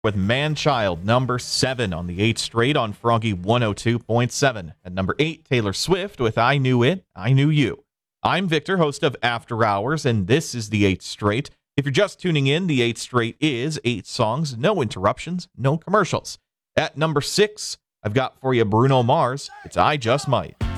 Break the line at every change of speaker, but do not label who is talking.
with Man-Child, number 7 on the 8th straight on Froggy 102.7. At number 8, Taylor Swift with I Knew It, I Knew You. I'm Victor, host of After Hours, and this is the 8th straight. If you're just tuning in, the 8th straight is 8 songs, no interruptions, no commercials. At number 6, I've got for you Bruno Mars, it's I Just Might.